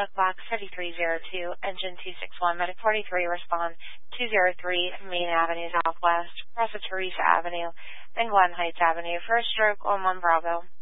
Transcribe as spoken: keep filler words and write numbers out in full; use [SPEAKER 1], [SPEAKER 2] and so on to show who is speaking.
[SPEAKER 1] Medic Box thirty-three oh two, Engine two six one, Medic forty-three, respond two oh three Main Avenue Southwest, across Teresa Avenue, then Glen Heights Avenue, for a stroke on one Bravo.